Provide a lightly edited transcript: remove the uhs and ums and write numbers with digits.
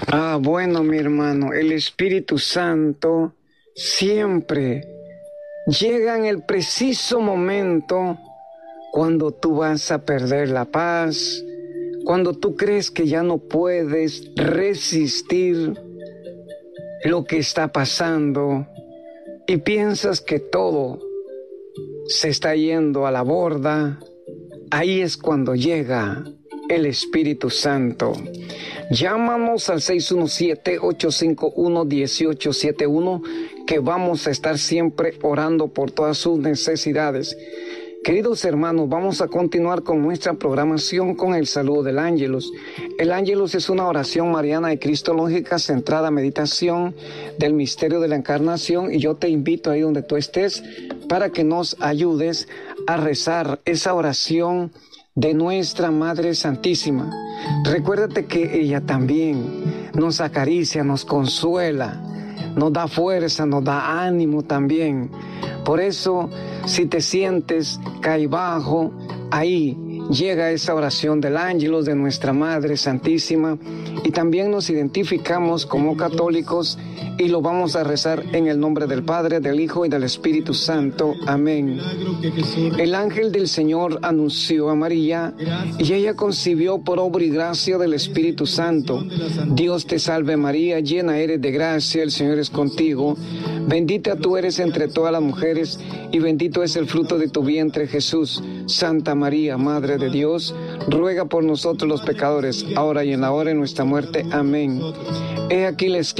Bueno, mi hermano, el Espíritu Santo siempre llega en el preciso momento cuando tú vas a perder la paz, cuando tú crees que ya no puedes resistir lo que está pasando y piensas que todo se está yendo a la borda. Ahí es cuando llega el Espíritu Santo. Llámanos al 617-851-1871, que vamos a estar siempre orando por todas sus necesidades. Queridos hermanos, vamos a continuar con nuestra programación con el saludo del Ángelus. El Ángelus es una oración mariana y cristológica centrada en meditación del misterio de la encarnación, y yo te invito ahí donde tú estés para que nos ayudes a rezar esa oración de nuestra Madre Santísima. Recuérdate que ella también nos acaricia, nos consuela, nos da fuerza, nos da ánimo también. Por eso, si te sientes cabizbajo, ahí llega esa oración del Ángelus de nuestra Madre Santísima, y también nos identificamos como católicos y lo vamos a rezar en el nombre del Padre, del Hijo y del Espíritu Santo. Amén. El ángel del Señor anunció a María y ella concibió por obra y gracia del Espíritu Santo. Dios te salve María, llena eres de gracia, el Señor es contigo. Bendita tú eres entre todas las mujeres y bendito es el fruto de tu vientre, Jesús. Santa María, Madre de Dios, ruega por nosotros los pecadores, ahora y en la hora de nuestra muerte. Amén. He aquí la